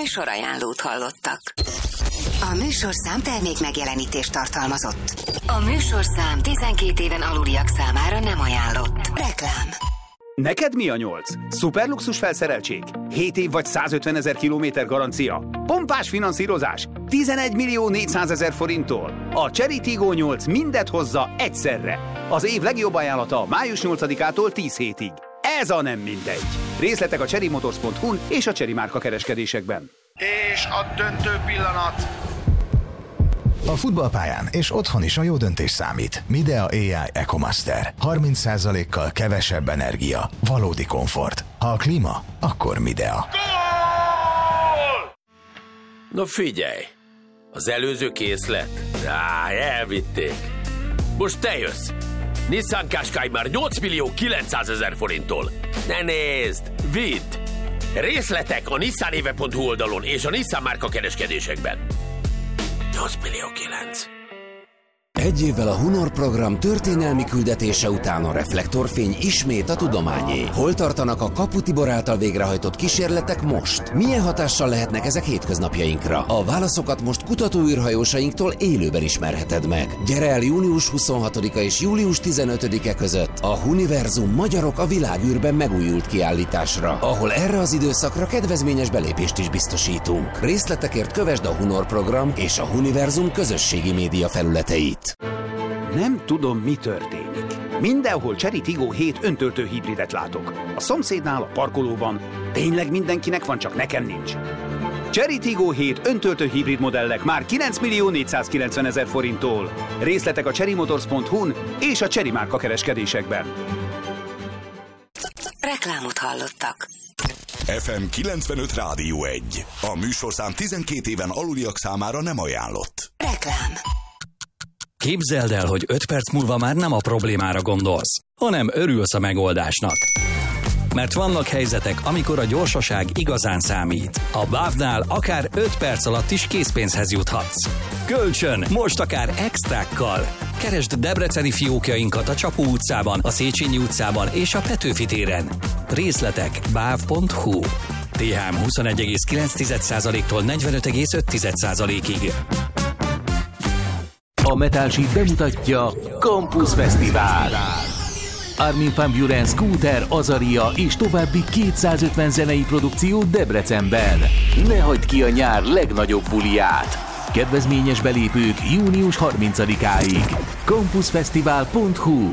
Műsorajánlót hallottak. A műsorszám termék megjelenítést tartalmazott. A műsorszám 12 éven aluliak számára nem ajánlott. Reklám. Neked mi a 8? Szuperluxus felszereltség? 7 év vagy 150 000 kilométer garancia? Pompás finanszírozás? 11 400 000 forinttól? A Chery Tiggo 8 mindet hozza egyszerre. Az év legjobb ajánlata május 8-ától 10 hétig. Ez a nem mindegy. Részletek a cherrymotors.hu-n és a Chery márka kereskedésekben. És a döntő pillanat. A futballpályán és otthon is a jó döntés számít. Midea AI EcoMaster. 30%-kal kevesebb energia. Valódi komfort. Ha a klíma, akkor Midea. Na figyelj! Az előző készlet? Elvitték. Most te jössz! Nissan Qashqai már 8 900 000 forinttól. Ne nézd! Vidd! Részletek a nissanéve.hu oldalon és a Nissan márka kereskedésekben. 8 900 000. Egy évvel a Hunor program történelmi küldetése után a reflektorfény ismét a tudományé. Hol tartanak a Kapu Tibor által végrehajtott kísérletek most? Milyen hatással lehetnek ezek hétköznapjainkra? A válaszokat most kutatóűrhajósainktól élőben ismerheted meg. Gyere el június 26-a és július 15-e között a Huniverzum Magyarok a világűrben megújult kiállításra, ahol erre az időszakra kedvezményes belépést is biztosítunk. Részletekért kövesd a Hunor program és a Huniverzum közösségi média felületeit. Nem tudom, mi történik. Mindenhol Chery Tiggo 7 öntöltő hibridet látok. A szomszédnál, a parkolóban. Tényleg mindenkinek van, csak nekem nincs. Chery Tiggo 7 öntöltő hibrid modellek már 9 490 000 forinttól. Részletek a cherrymotors.hu-n és a Chery márka kereskedésekben. Reklámot hallottak. FM 95 Rádió 1. A műsorszám 12 éven aluliak számára nem ajánlott. Reklám. Képzeld el, hogy 5 perc múlva már nem a problémára gondolsz, hanem örülsz a megoldásnak. Mert vannak helyzetek, amikor a gyorsaság igazán számít. A BAV-nál akár 5 perc alatt is készpénzhez juthatsz. Kölcsön, most akár extrákkal. Keresd debreceni fiókjainkat a Csapó utcában, a Széchenyi utcában és a Petőfi téren. Részletek bav.hu. THM 21,9%-tól 45,5%-ig. A Metal Sheet bemutatja Campus Fesztivál. Armin van Buuren, Scooter, Azaria és további 250 zenei produkció Debrecenben. Ne hagyd ki a nyár legnagyobb buliját! Kedvezményes belépők június 30-áig. campusfesztivál.hu.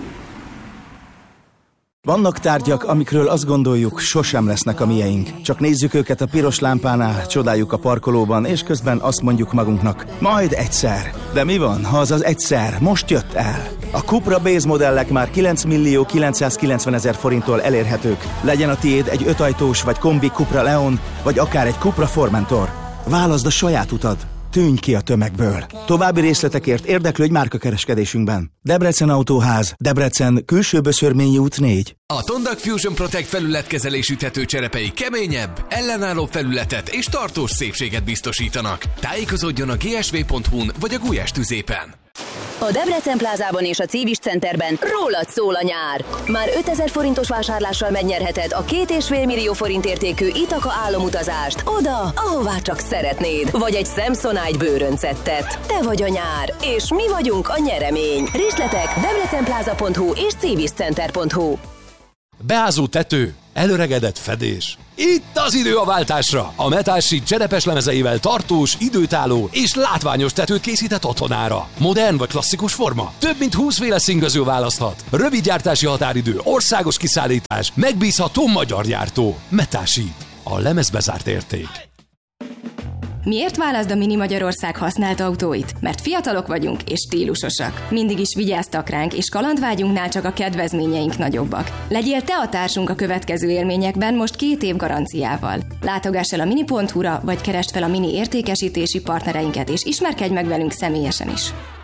Vannak tárgyak, amikről azt gondoljuk, sosem lesznek a mieink. Csak nézzük őket a piros lámpánál, csodáljuk a parkolóban, és közben azt mondjuk magunknak, majd egyszer. De mi van, ha az az egyszer most jött el? A Cupra Base modellek már 9 990 000 forinttól elérhetők. Legyen a tiéd egy 5 ajtós vagy kombi Cupra Leon, vagy akár egy Cupra Formentor. Válaszd a saját utad. Tűnj ki a tömegből. További részletekért érdeklődj márkakereskedésünkben. Debrecen Autóház, Debrecen, Külső Böszörményi út 4. A Tondak Fusion Protect felületkezelésű tetőcserepei keményebb, ellenálló felületet és tartós szépséget biztosítanak. Tájékozódjon a gsv.hu-n vagy a Gulyás tüzépen. A Debrecen Plázában és a Civis Centerben rólad szól a nyár. Már 5000 forintos vásárlással megnyerheted a 2,5 millió forint értékű Ithaca álomutazást oda, ahová csak szeretnéd. Vagy egy Samsonite bőröncettet. Te vagy a nyár, és mi vagyunk a nyeremény. Részletek debrecenplaza.hu és civiscenter.hu. Beázó tető, előregedett fedés. Itt az idő a váltásra! A Metal Sheet cserepes lemezeivel tartós, időtálló és látványos tetőt készített otthonára. Modern vagy klasszikus forma? Több mint 20 féle színgöző választhat. Rövid gyártási határidő, országos kiszállítás, megbízható magyar gyártó. Metal Sheet. A lemezbe zárt érték. Miért válaszd a Mini Magyarország használt autóit? Mert fiatalok vagyunk és stílusosak. Mindig is vigyáztak ránk, és kalandvágyunknál csak a kedvezményeink nagyobbak. Legyél te a társunk a következő élményekben most 2 év garanciával. Látogass el a mini.hu-ra, vagy keresd fel a Mini értékesítési partnereinket, és ismerkedj meg velünk személyesen is.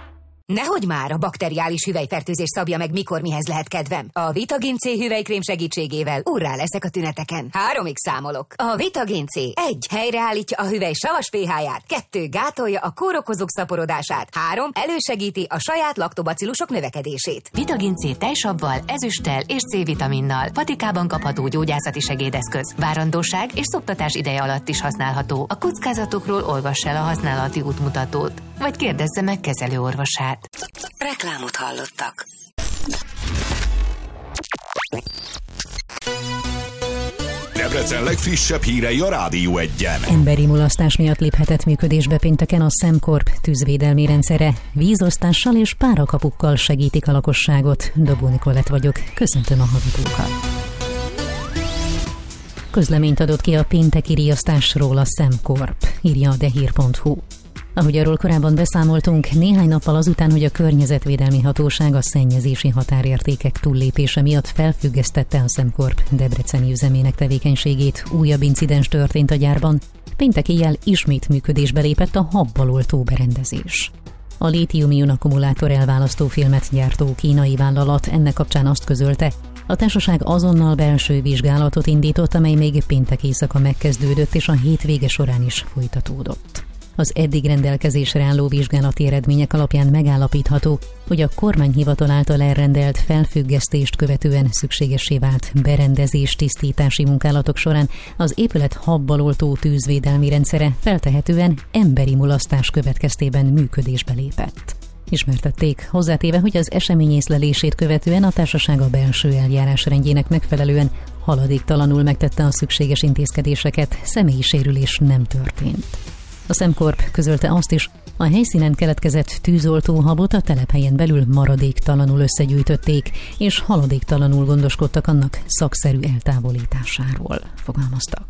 Nehogy már, a bakteriális hüvelyfertőzés szabja meg, mikor mihez lehet kedvem. A Vitagin C hüvelykrém segítségével úrrá leszek a tüneteken. 3-ig számolok. A Vitagin C 1. Helyreállítja a hüvely savas pH-ját. 2. Gátolja a kórokozók szaporodását. 3. Elősegíti a saját laktobacillusok növekedését. Vitagin C tejsabbal, ezüsttel és C-vitaminnal. Patikában kapható gyógyászati segédeszköz. Várandóság és szoptatás ideje alatt is használható. A kockázatokról olvass el a használati útmutatót, vagy kérdezze meg kezelőorvosát. Reklámot hallottak. Debrecen legfrissebb hírei a Rádió 1-en. Emberi mulasztás miatt léphetett működésbe pénteken a SemCorp tűzvédelmi rendszere. Vízosztással és párakapukkal segítik a lakosságot. Dobó Nikolett vagyok. Köszöntöm a hallgatókat. Közleményt adott ki a pénteki riasztásról a SemCorp, írja a dehír.hu. Ahogy arról korábban beszámoltunk, néhány nappal azután, hogy a Környezetvédelmi Hatóság a szennyezési határértékek túllépése miatt felfüggesztette a SemCorp debreceni üzemének tevékenységét, újabb incidens történt a gyárban. Péntek éjjel ismét működésbe lépett a habbal oltó berendezés. A lítium-ion akkumulátor elválasztó filmet gyártó kínai vállalat ennek kapcsán azt közölte, a társaság azonnal belső vizsgálatot indított, amely még péntek éjszaka megkezdődött és a hétvége során is folytatódott. Az eddig rendelkezésre álló vizsgálati eredmények alapján megállapítható, hogy a kormányhivatal által elrendelt felfüggesztést követően szükségessé vált berendezés-tisztítási munkálatok során az épület habbal oltó tűzvédelmi rendszere feltehetően emberi mulasztás következtében működésbe lépett. Ismertették, hozzátéve, hogy az esemény észlelését követően a társaság a belső eljárásrendjének megfelelően haladéktalanul megtette a szükséges intézkedéseket, személyi sérülés nem történt. A SemCorp közölte azt is, a helyszínen keletkezett tűzoltóhabot a telephelyen belül maradéktalanul összegyűjtötték, és haladéktalanul gondoskodtak annak szakszerű eltávolításáról, fogalmaztak.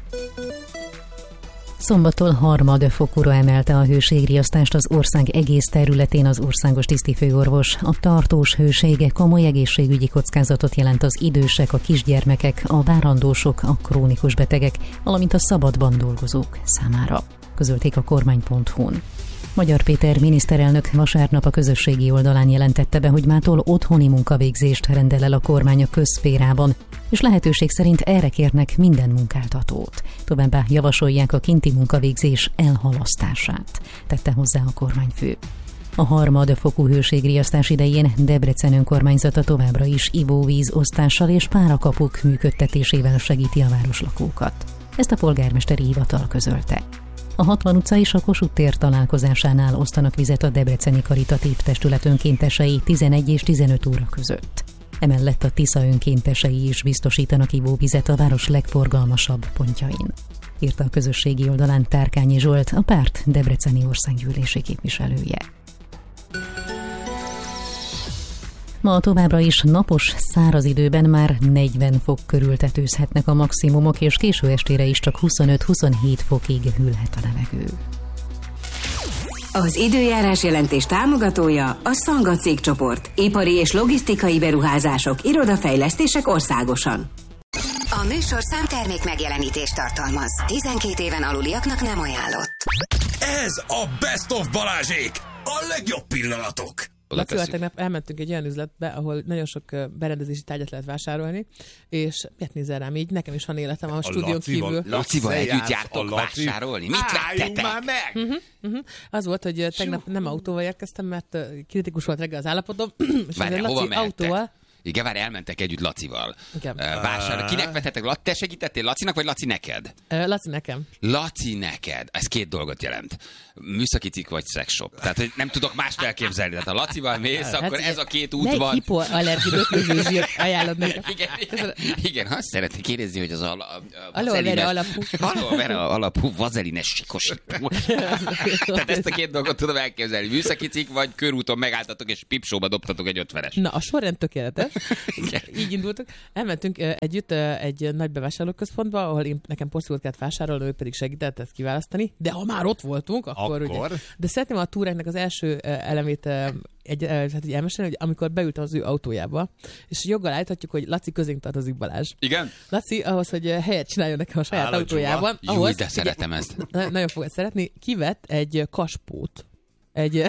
Szombattól harmadfokúra emelte a hőségriasztást az ország egész területén az országos tisztifőorvos. A tartós hőség komoly egészségügyi kockázatot jelent az idősek, a kisgyermekek, a várandósok, a krónikus betegek, valamint a szabadban dolgozók számára, közölték a kormány.hu-n. Magyar Péter miniszterelnök vasárnap a közösségi oldalán jelentette be, hogy mától otthoni munkavégzést rendel el a kormány a közszférában, és lehetőség szerint erre kérnek minden munkáltatót. Továbbá javasolják a kinti munkavégzés elhalasztását, tette hozzá a kormányfő. A harmadfokú hőségriasztás idején Debrecen önkormányzata továbbra is ivóvíz osztással és párakapuk működtetésével segíti a városlakókat. Ezt a polgármesteri hivatal közölte. A 60 utca és a Kossuth tér találkozásánál osztanak vizet a debreceni karitatív testület önkéntesei 11 és 15 óra között. Emellett a Tisza önkéntesei is biztosítanak ivóvizet a város legforgalmasabb pontjain, írta a közösségi oldalán Tárkányi Zsolt, a párt debreceni országgyűlési képviselője. Ma továbbra is napos, száraz időben már 40 fok körül tetőzhetnek a maximumok, és késő estére is csak 25-27 fokig hűlhet a levegő. Az időjárás jelentés támogatója a Szanga cégcsoport. Ipari és logisztikai beruházások, irodafejlesztések országosan. A műsorszám termék megjelenítést tartalmaz. 12 éven aluliaknak nem ajánlott. Ez a Best of Balázsék! A legjobb pillanatok! Lacival tegnap elmentünk egy olyan üzletbe, ahol nagyon sok berendezési tárgyat lehet vásárolni, és miért nézel rám így? Nekem is van életem a stúdión kívül. Lacival együtt jártok vásárolni? Mit vettetek? Már meg! Az volt, hogy tegnap nem autóval érkeztem, mert kritikus volt reggel az állapotom. Várjál, hova mentek? Igen, várj, elmentek együtt Lacival. Vásárolni. Kinek vettetek? Te segítettél Lacinak, vagy Laci neked? Laci nekem. Laci neked. Ez két dolgot jelent. Műszaki cikk vagy szexshop. Tehát, hogy nem tudok mást elképzelni. Tehát ha Lacival mész, akkor ez a két út van. Hipoallergén ötvöző zsírt ajánlod nekem. Igen, azt szeretnék kérdezni, hogy az Aloe vera alapú vazelines sikosító. Tehát ezt a két dolgot tudom elképzelni. Műszaki cikk, vagy körúton megálltatok, és pipsóba dobtatok egy 50-es. Na, a sorrend tökéletes. Így indultunk. Elmentünk együtt egy nagy bevásárlóközpontba, ahol nekem porszívót kellett vásárolni, ő pedig segített ezt kiválasztani. De ha már ott voltunk, akkor... Ugye, de szeretném a túránknak az első elemét elmesélni, hogy amikor beült az ő autójába, és joggal állíthatjuk, hogy Laci közénk tartozik, Balázs. Igen? Laci ahhoz, hogy helyet csináljon nekem a saját autójában. Jó, de szeretem ezt. Nagyon fogod szeretni. Kivett egy kaspót. egy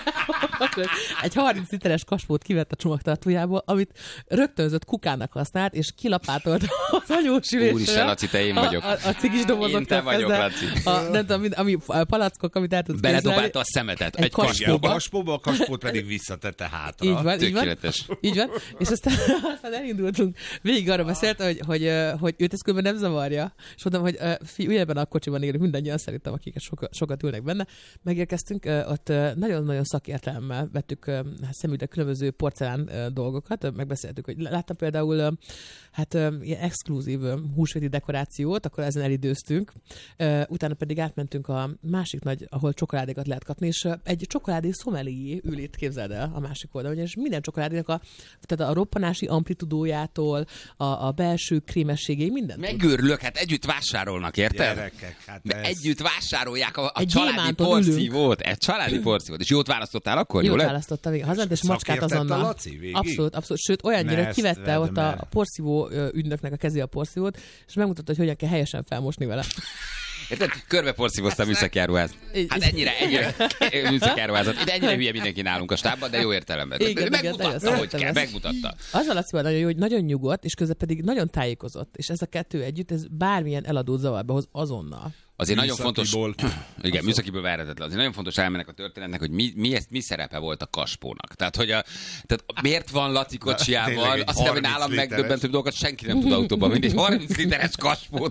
30 literes kaspót kivett a csomagtartójából, amit rögtönzött kukának használt, és kilapátolt az anyósülésre. Úristen, Laci, te én vagyok. A cigis dobozoktól Én te vagyok, Laci. Ami palackok, amit el tudsz képzelni. Beledobálta a szemetet egy kaspóba, a kaspót pedig visszatette hátra. Így van. Így van. És aztán elindultunk. Végig arra beszélt, hogy őt ez különben nem zavarja. És mondtam, hogy ülj ebben a kocsiban élünk, mindannyian szerintem, akik sokat ülnek benne. Megérkeztünk, ott nagyon-nagyon szakértelemmel vettük szemügyre különböző porcelán dolgokat. Megbeszéltük, hogy láttam például ilyen exkluzív húsvéti dekorációt, akkor ezen elidőztünk. Utána pedig átmentünk a másik nagy, ahol csokoládékat lehet kapni, és egy csokoládé szomelié ül itt, képzeld el, a másik oldalon, és minden csokoládénak tehát a roppanási amplitudójától, a belső krémességéig, mindent. Megőrülök, hát együtt vásárolnak, érted? Gyerekek, hát együtt vásárolják a családi porszívót. Egy családi porszívót. És jót választottál akkor? Jót választottam, igen. Hazant, és macskát azonnal. Abszolút. Sőt, olyannyira, hogy kivette ott a porszívó ügynöknek a kezé a porszívót, és megmutatta, hogy hogyan kell helyesen felmosni vele. Érted? Körbe porszívoztam műszakjáruház. Hát ennyire műszakjáruházat. Ide ennyire hülye mindenki nálunk a stábban, de jó értelemben. Megmutatta, hogy kell, megmutatta. Az alatt nagyon jó, hogy nagyon nyugodt, és közben pedig nagyon tájékozott. És ez a kettő együtt, ez bármilyen eladót zavarba hoz azonnal. Azért nagyon fontos, igen, műszakiból várhatatlan. Azért nagyon fontos elmennek a történetnek, hogy mi szerepe volt a kaspónak. Tehát miért van Laci kocsijával, azt hiszem, hogy nálam megdöbbentőbb dolgokat senki nem tud autóban vinni. Egy 30 literes kaspót,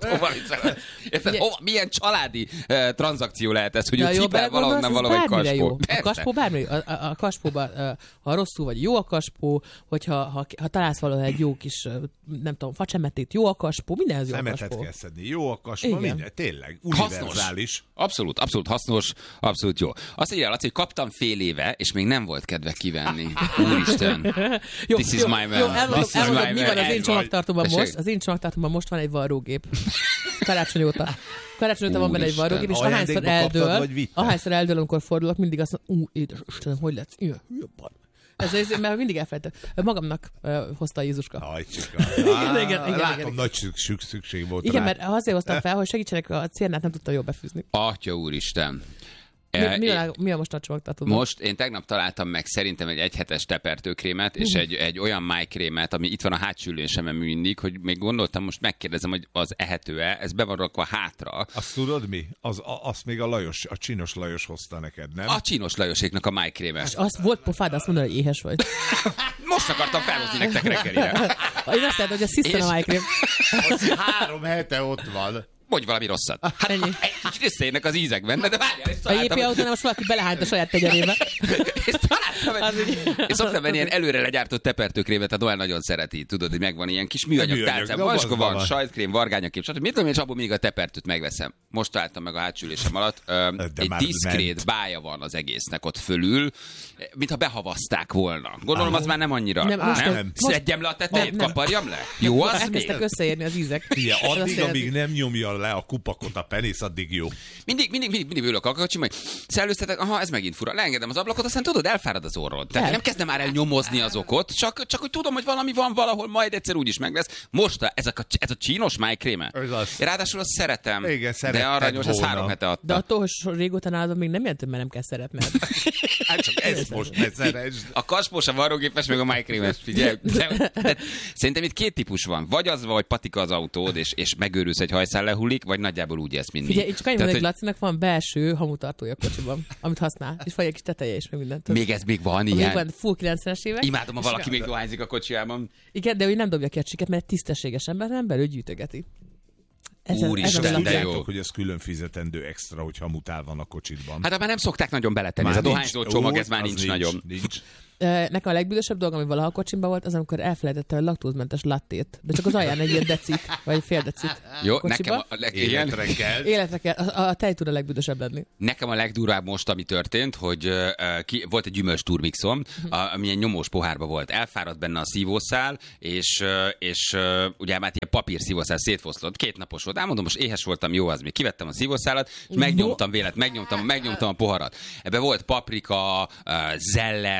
milyen családi tranzakció lehet ez, hogy ő cipel valahonnan valahogy kaspó. A kaspó bármi, a kaspóban, ha rosszul vagy jó a kaspó, hogyha találsz valahol egy jó kis, nem tudom, facsemetét, jó a kaspó, mindenhez jó a kaspó. Szemetet kell szedni, jó a kaspó, minden, tényleg. Hasznos. Abszolút hasznos, abszolút jó. Azt írja, Laci, hogy kaptam fél éve, és még nem volt kedve kivenni. Úristen. This is my man. Elmondom, mi van az én csomagtartóban most. Az én csomagtartóban most van egy varrógép. Karácsony óta van benne egy varrógép, és ahányszor eldől, amikor fordulok, mindig azt mondom, Istenem, hogy lesz? Ilyen, ez mert mindig elfelejtem. Magamnak hozta a Jézuska. Igen, látom, nagy szükség volt igen, rá. Mert azért hoztam fel, hogy segítsenek, a cérnát nem tudta jól befűzni. Atya úristen. Mi a most a csomagtartóban? Most én tegnap találtam meg szerintem egy egyhetes tepertőkrémet, és egy olyan májkrémet, ami itt van a hátsülésemen mindig, hogy még gondoltam, most megkérdezem, hogy az ehető-e, ez be van rakva hátra. Azt tudod mi? Azt még a Csinos Lajos hozta neked, nem? A Csinos Lajoséknak a májkréme. Az volt pofád, azt mondani, hogy éhes vagy. Most akartam felhozni nektek reggelire. Én azt mondtam, hogy a Sziszten a májkrém. 3 hete ott van. Mondj valami rosszat. Hát egy kicsit összeérnek az ízek benne, de várjál, és találtam. A JP autónál most valaki belehányt a saját tegyerébe. És találtam és szoktam venni ilyen előre legyártott tepertőkrémet, tehát olyan nagyon szereti, tudod, hogy megvan ilyen kis műanyag tálcám. Vaska van, sajtkkrém, vargányakrém, stb. Mit tudom én, és abból még a tepertőt megveszem. Most találtam meg a hátsülésem alatt. Egy diszkrét bája van az egésznek ott fölül, mintha behavazták volna. Gondolom, az már nem annyira. Nem. Szedjem le a tetejét, kaparjam le. Jó, az elkezdtek összeérni az ízek. Addig, amíg nem nyomja le a kupakot a penész, addig jó. Mindig ülök a kocsimban, hogy szellőztetek, ez megint fura. Leengedem az ablakot, aztán tudod, elfárad az orrod. Tehát nem kezdem már el nyomozni az okot, csak hogy tudom, hogy valami van valahol, majd egyszer úgyis meg lesz. Most ez a Csinos májkréme. Ráadásul azt szeretem. Igen, de aranyos, ez 3 hete adta. De attól, hogy régóta nálad még nem jelent, mert nem kell szeretned. Hát csak ezt most ne szeresd. A kaspós, a varrógépes, meg a májkrémes, figyelj. De szerintem itt 2 típus van. Vagy az, vagy patika az autód, és megőrülsz, egy hajszál lehullik, vagy nagyjából úgy ezt mindig. Figyelj, csak annyi, hogy Lacinak van belső hamutartója a kocsiban, amit használ, és vagy egy kis teteje is, meg mindent. Még van ilyen? Még van full 90-es évek. Imádom, ha valaki még dohányzik a kocsijában. Igen, de ő nem dobja ki a csiket, mert tisztességes ember, nem belül gyűjtögeti. Úristen, de jó. Hogy ez külön fizetendő extra, hogy hamutál van a kocsitban. Hát már nem szokták nagyon beletenni. Ez a dohányzó csomag, ez már nincs nagyon. Nekem a legbüdösebb dolog, ami valaha a kocsimban volt, az, amikor elfelejtettem a laktózmentes lattét, de csak az alján egy ilyen decit, vagy fél decit. Jó, nekem életre kell. A tej tud a legbüdösebb lenni. Nekem a legdurvább most, ami történt, hogy volt egy gyümölcs turmixom, amilyen nyomós pohárba volt. Elfáradt benne a szívószál, és ugye már ilyen papír szívószál szétfoszlott. 2 napos volt. Elmondom, most éhes voltam, jó az még. Kivettem a szívószálat, és megnyomtam megnyomtam a poharat. Ebbe volt paprika, zeller, stb.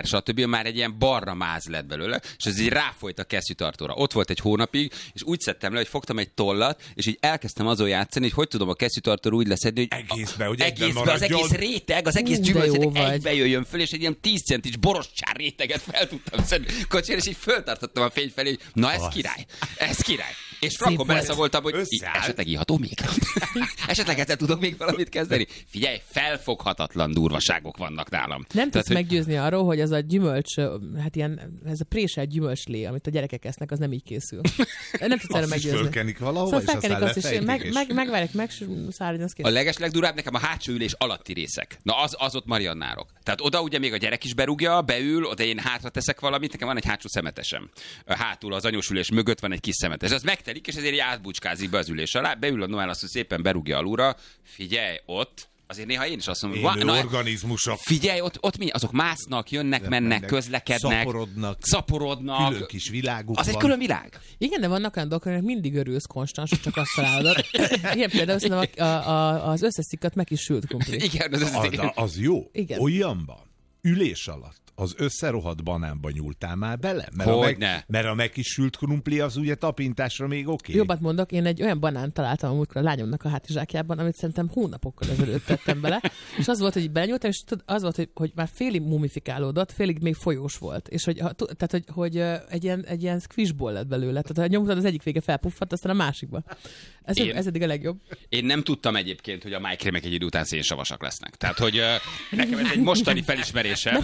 alakuljon, már egy ilyen barna máz lett belőle, és ez így ráfolyt a kesztyűtartóra. Ott volt egy hónapig, és úgy szedtem le, hogy fogtam egy tollat, és így elkezdtem azon játszani, hogy tudom a kesztyűtartóra úgy leszedni, hogy egészbe az egész réteg, az egész gyümölcsréteg egybe jöjjön föl, és egy ilyen 10 centis borostyár réteget fel tudtam szedni kocsira, és így föltartottam a fény felé, hogy na ez király. És frankon beleszagoltam, hogy esetleg iható még. Esetleg ezzel tudok még valamit kezdeni. Figyelj, felfoghatatlan durvaságok vannak nálam. Nem tudsz meggyőzni arról, hogy ez a gyümölcs, hát ilyen, ez a préselt gyümölcslé, amit a gyerekek esznek, az nem így készül. Nem tudsz erre meggyőzni. Azt is fölkenik valahova, szóval és aztán lefejtik. Megvárják, megszállítani, az kész. A legeslegdurább nekem a hátsó ülés alatti részek. Na az ott mariannárok. Tehát oda ugye még a gyerek is berúgja, beül, oda én hátra teszek valamit, nekem van egy hátsó szemetesem. Hátul az anyós ülés mögött van egy kis szemetes. Az megtelik, és ezért így átbucskázik be az ülés alá. Beül a Noel, azt, hogy szépen berúgja alulra. Figyelj, ott azért néha én is azt mondom, hogy organizmusok. Figyelj, ott mi? Azok másznak, jönnek, mennek, közlekednek, szaporodnak. Külön kis világuk az van. egy külön világ. Igen, de vannak olyan dolgok, aminek mindig örülsz konstans, hogy csak azt találod. Igen, például szerintem az összes szikkat meg is sült krumpli. Igen, az jó. Igen. Olyanban, ülés alatt, az összerohadt banánba nyúltál már bele? Mert a megkisült krumpli az ugye tapintásra még oké. Jobbat mondok, én egy olyan banánt találtam amúgykor a lányomnak a hátizsákjában, amit szerintem hónapokkal ezelőtt tettem bele, és az volt, hogy belenyúltam, és az volt, hogy már félig mumifikálódott, félig még folyós volt, és hogy egy ilyen squishball lett belőle, tehát ha nyomtad az egyik vége felpuffadt, aztán a másikba. Ez eddig a legjobb. Én nem tudtam egyébként, hogy a májkrémek egy idő után szénsavasak lesznek. Tehát, hogy nekem ez egy mostani felismerésem.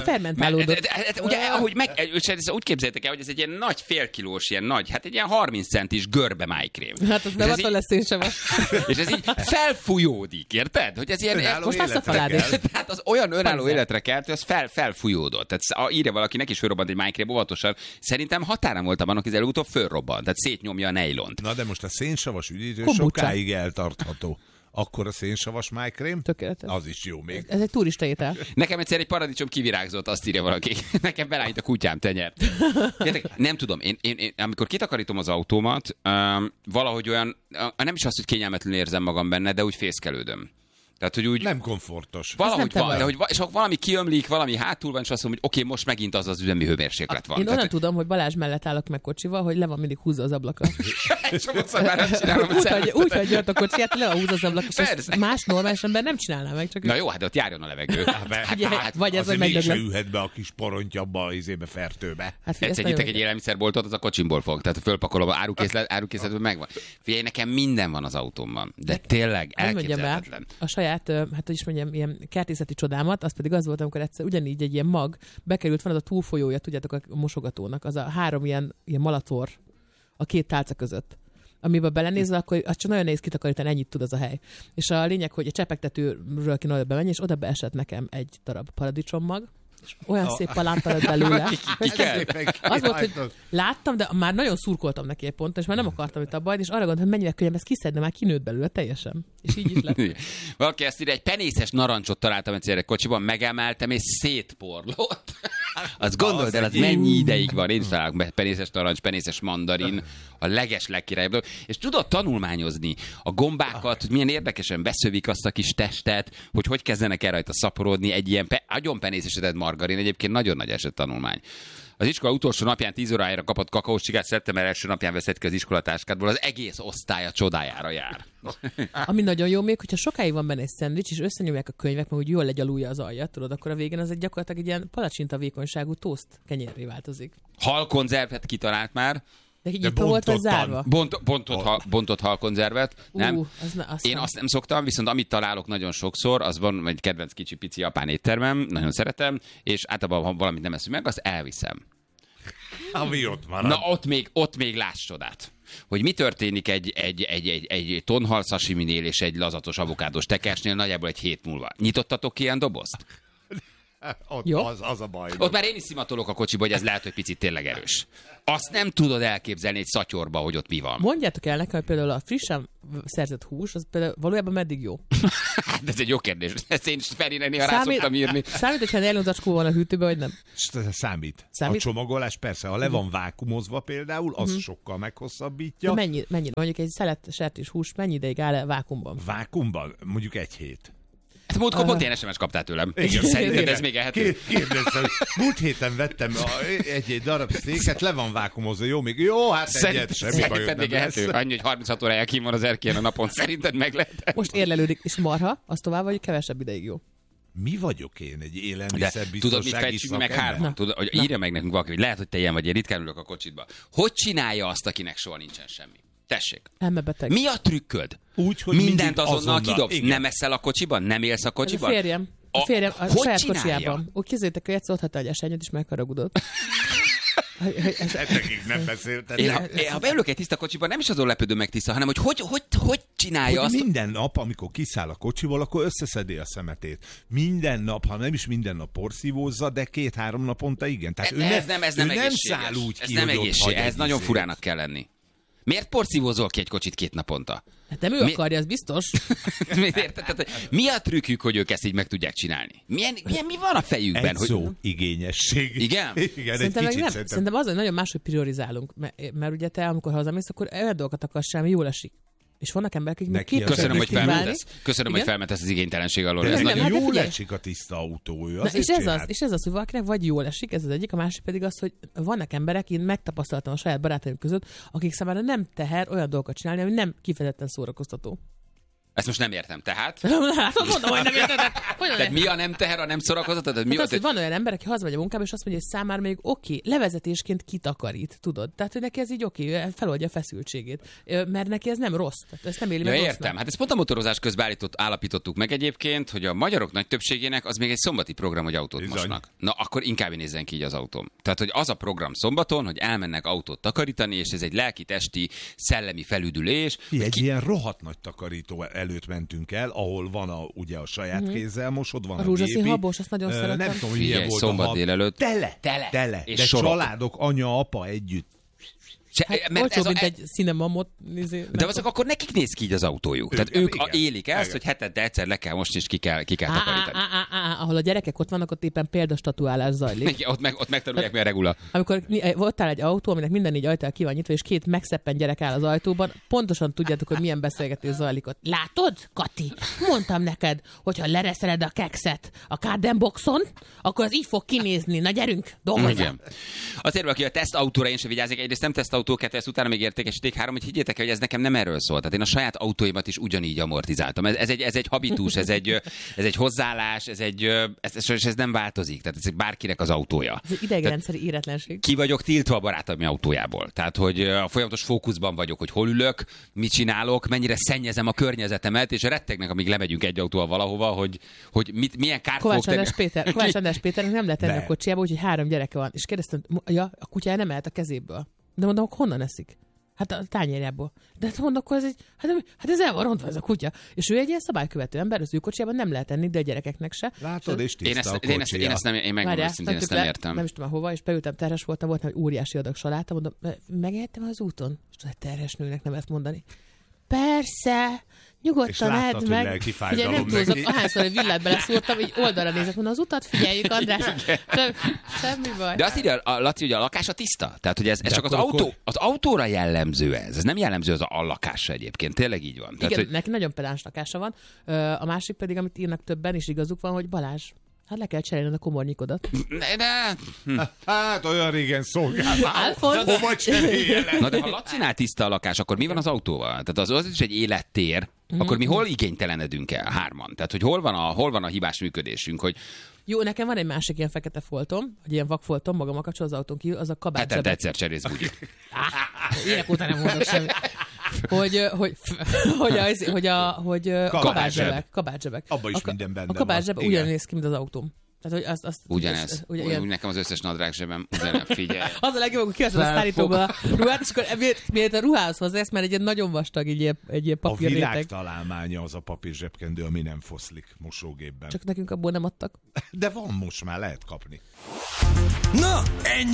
Ugye, ahogy úgy képzeljétek el, hogy ez egy ilyen nagy félkilós, ilyen nagy, hát egy ilyen 30 centis görbe májkrém. Hát az nem attól lesz szénsavas. És ez így felfújódik, érted? Hogy ez ilyen most lesz a falád is. Tehát az olyan önálló életre kelt, hogy az felfújódott. Tehát írja valaki, neki is fölrobbant egy májkrém, óvatosan. Szerintem határon voltam annak, hogy előbb-utóbb fölrobbant. Tehát szétnyomja a nejlont. Na de most a szénsavas üdítő sokáig eltartható. Akkor a szénsavas májkrém? Tökéletes. Az is jó még. Ez egy turista étel. Nekem egyszer egy paradicsom kivirágzott, azt írja valaki. Nekem belállít a kutyám tenyert. Nem tudom, én amikor kitakarítom az autómat, valahogy olyan, nem is azt, hogy kényelmetlenül érzem magam benne, de úgy fészkelődöm. Tehát, hogy úgy... Nem komfortos. Valahogy van, de hogy és ha valami kiömlik, valami hátul van, és azt mondom, hogy oké, most megint az üzemi hőmérséklet van. Én onnan tudom, hogy Balázs mellett állok meg kocsival, hogy le van mindig húzza az ablaka. Sokszor már nem csinálom. Úgy hagyja a kocsiját, le van húzza az ablaka, és ezt más normális ember nem csinálná meg. Csak na jó, hát de ott járjon a levegő. Vagy ez, hogy megdög lesz. Ülhet be a kis poronytyabba a fertőbe. Egyszer nyitok egy élelmiszerboltot, az a kocsimból fog. Tehát fölpakolom, árukészletben megvan. Figyelj, nekem minden van az autómban. De tényleg elképzelhetetlen. A saját, hát hogy is mondjam, ilyen kertészeti csodámat, az pedig az volt, amikor egyszer ugyanígy egy ilyen mag bekerült, van az a túlfolyója, tudjátok, a mosogatónak, az a 3 ilyen malator a 2 tálca között. Amiben belenézel, akkor az csak nagyon nehéz kitakarítani, ennyit tud az a hely. És a lényeg, hogy a csepegtetőről kéne oda bemenni, és oda beesett nekem egy darab paradicsommag, és olyan szép palánta lett belőle. Az volt, hogy láttam, de már nagyon szurkoltam neki egy ponton, és már nem akartam itt a bajt, és arra gondoltam, hogy mennyivel könnyebb ezt kiszedni, már kinőtt belőle teljesen. És így is lett. Valaki ezt írja, egy penészes narancsot találtam egyszer egy kocsiban, megemeltem, és szétporlott. Azt gondold el, az mennyi ideig van. Én is találok penészes narancs, penészes mandarin, a legkirályabb dolog. És tudod tanulmányozni a gombákat, hogy milyen érdekesen beszövik azt a kis testet, hogy kezdenek el rajta szaporodni egy ilyen agyon penészesedett margarin. Egyébként nagyon nagy eset tanulmány. Az iskola utolsó napján 10 órájára kapott kakaós csigát, szeptember első napján veszett ki az iskolatáskádból, az egész osztálya csodájára jár. Ami nagyon jó még, hogyha sokáig van benne egy szendvics, és összenyomják a könyvek, mert úgy jól legyalulja az aljat, tudod, akkor a végén az egy gyakorlatilag egy ilyen palacsinta vékonyságú toszt kenyérré változik. Halkonzervet kitalált már. De így volt az zárva? Bontott halkonzervet. Nem. Én azt nem szoktam, viszont amit találok nagyon sokszor, az van egy kedvenc kicsi-pici japán éttermem, nagyon szeretem, és általában, ha valamit nem eszünk meg, azt elviszem. Ami ott marad. Na, ott még láss csodát. Hogy mi történik egy tonhal sashiminél és egy lazatos avokádós tekásnél nagyjából egy hét múlva. Nyitottatok ki ilyen dobozt? Az a baj. Ott már én is szimatolok a kocsiba, hogy ez lehet, hogy picit tényleg erős. Azt nem tudod elképzelni egy szatyorba, hogy ott mi van. Mondjátok el nekem, hogy például a frissen szerzett hús, az például valójában meddig jó? Hát ez egy jó kérdés. Ezt én is Ferinek néha rá szoktam írni. Számít, hogyha nylon zacskó van a hűtőben, vagy nem? Számít. A csomagolás persze, ha le van vákumozva például, az sokkal meghosszabbítja. De mennyi? Mondjuk egy szelet sertés hús mennyi ideig áll vákumban? Vákumban? Mondjuk 1 hét. Hát múltkor pont ilyen SMS kaptál tőlem. Igen. Szerinted ez még ehető? Kérdeztem, múlt héten vettem egy darab széket, le van vákumozva, jó, még jó, hát egyet, semmi bajod még ehető. Annyi, hogy 36 órája kín van az erkélyen a napon. Szerinted meg lehet? Most érlelődik, és marha, az tovább, hogy kevesebb ideig jó. Mi vagyok én? Egy élelmiszerbiztonsági szakember? Meg hárman. Tudod, hogy írja meg nekünk valaki, hogy lehet, hogy te ilyen vagy, én ritkán ülök a kocsitba. Hogy csinálja azt, akinek soha nincsen semmi? Tessék. Elmebeteg. Mi a trükköd? Úgy, hogy mindent azonnal kidobsz. Igen. Nem eszel a kocsiban? Nem élsz a kocsiban? A férjem a saját kocsijában. Úgy képzeljétek, hogy egyszer otthatta egy esenyőt, és megharagudott. Nekik nem beszéltem. Ha beülök egy tiszta kocsiban, nem is azon lepődöm meg tiszta, hanem hogy csinálja hogy azt. Minden nap, amikor kiszáll a kocsiból, akkor összeszedi a szemetét. Minden nap, ha nem is minden nap porszívózza, de 2-3 naponta igen. Tehát ez nem száll úgy ez ki, nem egészség, ez nagyon furának kell lenni. Miért porszívózol ki egy kocsit 2 naponta? Hát nem ő akarja, ez biztos. Mi a trükkük, hogy ők ezt így meg tudják csinálni? Mi van a fejükben? Egy szó, igényesség. Igen? Igen, szerintem meg nem. Szerintem az, hogy nagyon máshogy priorizálunk. Mert ugye te, amikor hazamész, akkor olyan dolgokat akarsz sem, jól esik. És vannak emberek, akik még Köszönöm, hogy felmentesz az igénytelenség alól. Ez nagyon jól esik a tiszta autója. És ez az, hogy valakinek vagy jól esik, ez az egyik, a másik pedig az, hogy vannak emberek, én megtapasztaltam a saját barátaim között, akik számára nem teher olyan dolgokat csinálni, ami nem kifejezetten szórakoztató. Ezt most nem értem, tehát? Mondom, hogy nem érted. Tehát mi a nem teher, a nem szórakoztató? Hát van olyan ember, aki hazamegy a munkába, és azt mondja, hogy számára még oké, levezetésként kitakarít, tudod? Tehát, hogy neki ez így oké, feloldja a feszültségét. Mert neki ez nem rossz. Tehát ezt nem éli meg rossznak. Értem. Hát ezt pont a motorozás közben állapítottuk meg egyébként, hogy a magyarok nagy többségének az még egy szombati program, hogy autót mosnak. Na, akkor inkább nézzen ki így az autóm. Tehát, hogy az a program szombaton, hogy elmennek autót takarítani, és ez egy lelki, testi, szellemi felüdülés. Egy ilyen rohadt nagy takarító előtt mentünk el, ahol van ugye a saját kézzel mosod, van a rózsaszín habos, azt nagyon szeretem. Nem tudom, hogy milyen volt szombat délelőtt. Tele. De családok, anya, apa együtt. Olcsó, mint egy cinemamot. De azok akkor nekik néz ki így az autójuk. Tehát ők élik ezt, hogy hetente egyszer le kell mosni, és ki kell takarítani. Ahol a gyerekek ott vannak, ott éppen példastatuálás zajlik. Ott megtanulják, mi a regula. Amikor voltál egy autó, aminek minden 4 ajtó ki van nyitva, és 2 megszeppen gyerek áll az ajtóban, pontosan tudjátok, hogy milyen beszélgetés zajlik ott. Látod, Kati? Mondtam neked, hogyha lereszeled a kekszet a Cardenboxon, akkor az így fog kinézni. Na gyerünk, dolgozzál. Azért, aki a tesztautóra én sem vigyázik, egyrészt nem tesztautó, 2, ezt utána még értékesíték 3, hogy higgyétek el, hogy ez nekem nem erről szól. Tehát én a saját autóimat is ugyanígy amortizáltam. Ez egy habitus, ez egy hozzáállás, ez nem változik. Tehát ez bárkinek az autója. Ez egy idegrendszeri éretlenség. Ki vagyok tiltva a barátom autójából. Tehát, hogy a folyamatos fókuszban vagyok, hogy hol ülök, mit csinálok, mennyire szennyezem a környezetemet, és rettegnek, amíg lemegyünk egy autóval valahova, hogy milyen kárt fog tenni. Kovács András Péternek nem lehet tenni a kocsiába, úgyhogy 3 gyereke van. És kérdeztem, a kutyája nem ehet a kezéből. De mondom, honnan eszik? Hát a tányérjából. De hát mondom, akkor ez ez el van rontva ez a kutya. És ő egy ilyen szabálykövető ember, az ő kocsijában nem lehet enni, de a gyerekeknek se. Látod, és tiszta a kocsija. Én megmondom, szintén ezt nem értem. Nem is tudom hova, és beültem, terhes voltam egy óriási adag saláta, mondom, megehettem az úton? És tudod, terhes nőnek nem ezt mondani. Persze, nyugodtan edd meg. Ugye nem túlzok, ahányszor egy villát beleszúrtam, így oldalra nézek, mondom, az utat figyeljük, András. Semmi baj. De azt írja a Laci, hogy a lakása tiszta. Tehát, hogy ez csak az autóra jellemző ez. Ez nem jellemző az a lakásra egyébként. Tényleg így van. Igen, neki nagyon pedáns lakása van. A másik pedig, amit írnak többen, és igazuk van, hogy Balázs, hát le kell cserélned a komornyikodat. Hát olyan régen szolgáltál. Hova cseréljelek? Na de ha Lacinál tiszta a lakás, akkor mi van az autóval? Tehát az is egy élettér. Akkor mi hol igénytelenedünk el 3? Tehát, hogy hol van a hibás működésünk, hogy jó, nekem van egy másik ilyen fekete foltom, vagy ilyen vakfoltom, magammal kapcsolatban az autón kívül, az a kabátzsebek. Hát egyszer cserélsz bugyit. Ilyenek után nem mondok semmit. Hogy kabátzsebek. Abban is minden benne van. A kabátzsebek ugyan néz ki, mint az autóm. Tehát, hogy ugyanez. Úgy nekem az összes nadrág zsebem ugyanez. Figyelj. Az a legjobb, hogy kiveszed a szállítóból a ruhát, és akkor miért a ruhához hozzász, mert egy ilyen nagyon vastag, egy ilyen papírréteg. A világ találmánya az a papír zsebkendő, ami nem foszlik mosógépben. Csak nekünk abból nem adtak. De van most már, lehet kapni. Na, ennyi!